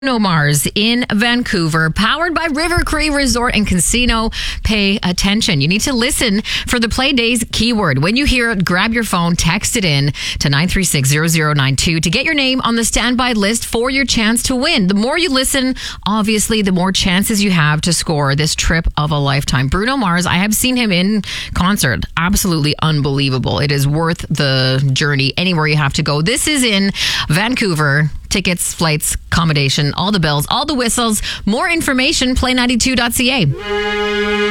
Bruno Mars in Vancouver, powered by River Cree Resort and Casino. Pay attention. You need to listen for the Play Days keyword. When you hear it, grab your phone, text it in to 936-0092 to get your name on the standby list for your chance to win. The more you listen, obviously, the more chances you have to score this trip of a lifetime. Bruno Mars, I have seen him in concert. Absolutely unbelievable. It is worth the journey anywhere you have to go. This is in Vancouver. Tickets, flights, accommodation, all the bells, all the whistles. More information, play92.ca.